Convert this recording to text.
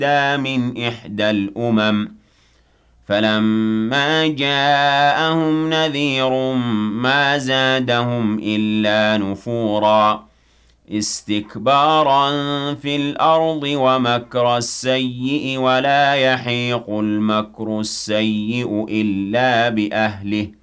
أتى من إحدى الأمم فلما جاءهم نذير ما زادهم إلا نفورا استكبارا في الأرض ومكر السيئ ولا يحيق المكر السيئ إلا بأهله